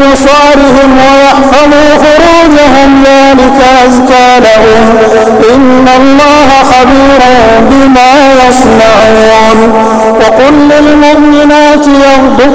أبصارهم ويحفظوا فروجهم ذلك أزكى لهم إن الله خبير بما يصنعون. وقل للمؤمنات يغضضن